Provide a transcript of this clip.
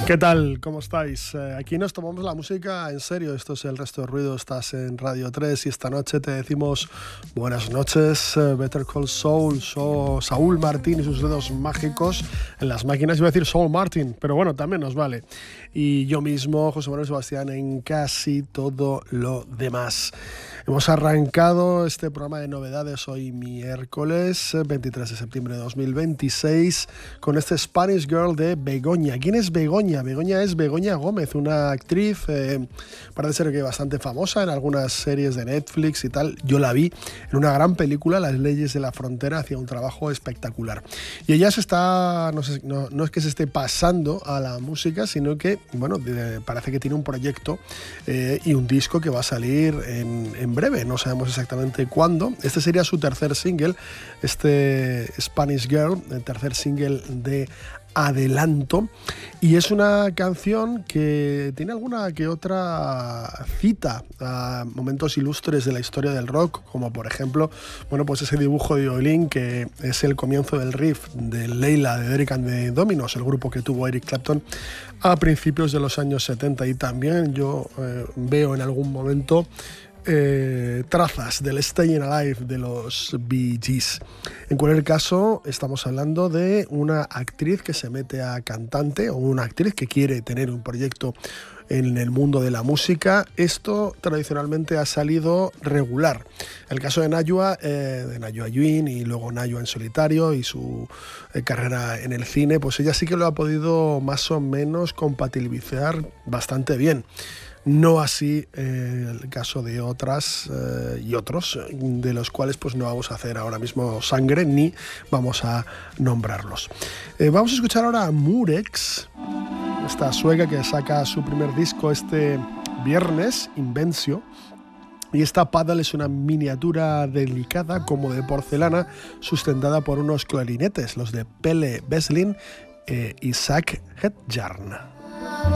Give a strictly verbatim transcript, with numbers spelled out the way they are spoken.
¿Qué tal? ¿Cómo estáis? Eh, aquí nos tomamos la música en serio. Esto es El Resto de Ruido, estás en Radio tres y esta noche te decimos buenas noches. eh, Better Call Saul, so, Saúl Martín y sus dedos mágicos en las máquinas. Iba a decir Saul Martin, pero bueno, también nos vale. Y yo mismo, José Manuel Sebastián, en casi todo lo demás. Hemos arrancado este programa de novedades hoy miércoles veintitrés de septiembre de dos mil veintiséis con este Spanish Girl de Begoña. ¿Quién es Begoña? Begoña es Begoña Gómez, una actriz, eh, parece ser que bastante famosa en algunas series de Netflix y tal. Yo la vi en una gran película, Las Leyes de la Frontera, hacía un trabajo espectacular. Y ella se está, no, sé, no, no es que se esté pasando a la música, sino que, bueno, de, parece que tiene un proyecto eh, y un disco que va a salir en, en breve, no sabemos exactamente cuándo. Este sería su tercer single, este Spanish Girl, el tercer single de adelanto, y es una canción que tiene alguna que otra cita a momentos ilustres de la historia del rock, como por ejemplo, bueno, pues ese dibujo de violín que es el comienzo del riff de Leila de Derek and the Dominos, el grupo que tuvo Eric Clapton a principios de los años setenta, y también yo eh, veo en algún momento Eh, trazas del Staying Alive de los Bee Gees. En cualquier caso, estamos hablando de una actriz que se mete a cantante, o una actriz que quiere tener un proyecto en el mundo de la música. Esto tradicionalmente ha salido regular. El caso de Nayua, eh, de Nayua Yuin, y luego Nayua en solitario y su eh, carrera en el cine, pues ella sí que lo ha podido más o menos compatibilizar bastante bien. No así eh, el caso de otras eh, y otros, de los cuales pues no vamos a hacer ahora mismo sangre ni vamos a nombrarlos. Eh, vamos a escuchar ahora a Murex, esta sueca que saca su primer disco este viernes, Invencio. Y esta paddle es una miniatura delicada como de porcelana, sustentada por unos clarinetes, los de Pelle Beslin e Isaac Hedjarn.